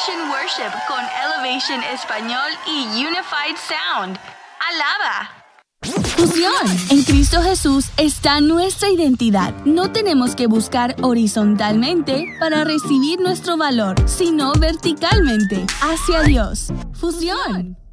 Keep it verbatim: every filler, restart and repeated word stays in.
Elevation Worship con Elevation Español y Unified Sound. ¡Alaba! Fusión. En Cristo Jesús está nuestra identidad. No tenemos que buscar horizontalmente para recibir nuestro valor, sino verticalmente, hacia Dios. Fusión.